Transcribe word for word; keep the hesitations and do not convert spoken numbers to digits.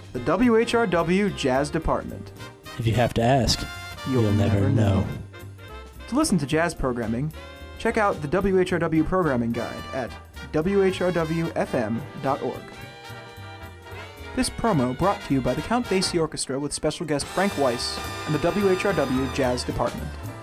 The W H R W Jazz Department. If you have to ask, You'll, you'll, never, never know. know. To listen to jazz programming, check out the W H R W Programming Guide at w h r w f m dot org. This promo brought to you by the Count Basie Orchestra with special guest Frank Weiss and the W H R W Jazz Department.